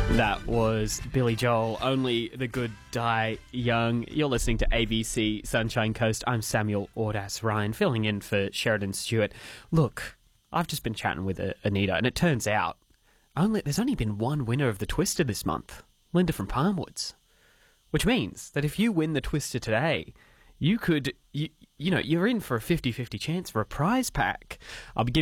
That was Billy Joel, Only the Good Die Young. You're listening to ABC Sunshine Coast. I'm Samuel Ordas Ryan, filling in for Sheridan Stewart. Look, I've just been chatting with Anita, and it turns out there's only been one winner of the Twister this month, Linda from Palmwoods. Which means that if you win the Twister today, you could, you're in for a 50-50 chance for a prize pack. I'll be giving